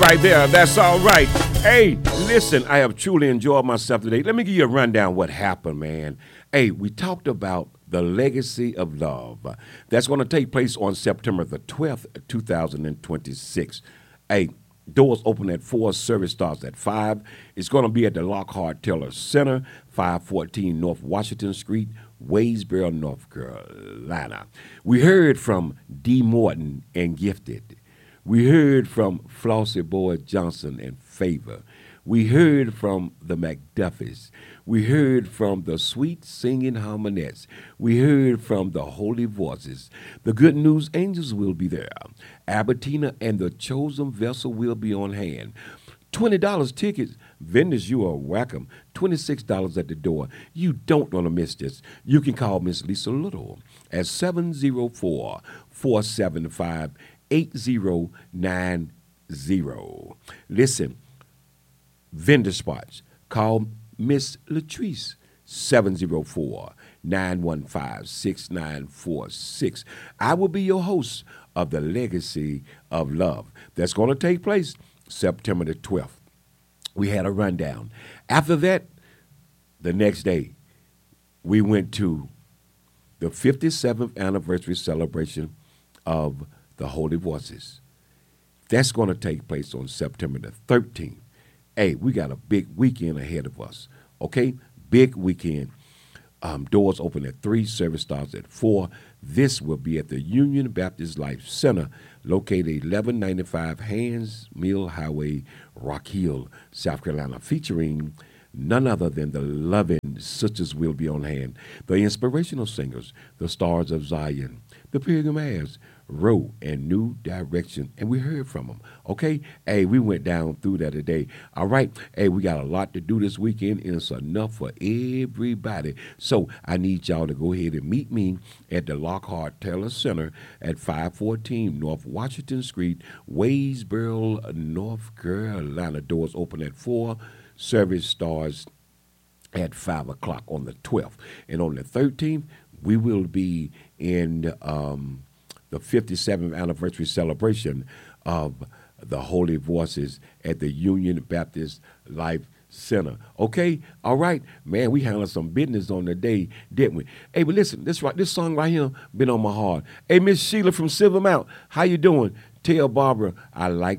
right there. That's all right. Hey, listen, I have truly enjoyed myself today. Let me give you a rundown what happened, man. Hey, we talked about the legacy of love. That's going to take place on September the 12th, 2026. Hey, doors open at 4, service starts at 5. It's going to be at the Lockhart Taylor Center, 514 North Washington Street, Waysboro, North Carolina. We heard from D. Morton and Gifted. We heard from Flossie Boyd Johnson and Favor. We heard from the McDuffies. We heard from the Sweet Singing Harmonettes. We heard from the Holy Voices. The Good News Angels will be there. Albertina and the Chosen Vessel will be on hand. $20 tickets. Vendors, you are welcome. $26 at the door. You don't want to miss this. You can call Miss Lisa Little at 704-475-8090. Listen, vendor spots. Call Miss Latrice, 704-915-6946. I will be your host of the Legacy of Love. That's going to take place September the 12th. We had a rundown. After that, the next day, we went to the 57th anniversary celebration of the Holy Voices. That's going to take place on September the 13th. Hey, we got a big weekend ahead of us, okay? Big weekend. Doors open at 3, service starts at 4. This will be at the Union Baptist Life Center, located 1195 Hands Mill Highway, Rock Hill, South Carolina, featuring none other than the loving sisters will be on hand, the inspirational singers, the Stars of Zion, the Pilgrim Airs, Row, and New Direction, and we heard from them, okay? Hey, we went down through that today. All right, hey, we got a lot to do this weekend, and it's enough for everybody. So I need y'all to go ahead and meet me at the Lockhart Taylor Center at 514 North Washington Street, Waysboro, North Carolina. Doors open at 4. Service starts at 5 o'clock on the 12th. And on the 13th, we will be in the 57th anniversary celebration of the Holy Voices at the Union Baptist Life Center. Okay? All right. Man, we handled some business on the day, didn't we? Hey, but listen, this song right here been on my heart. Hey, Miss Sheila from Silver Mount, how you doing? Tell Barbara I like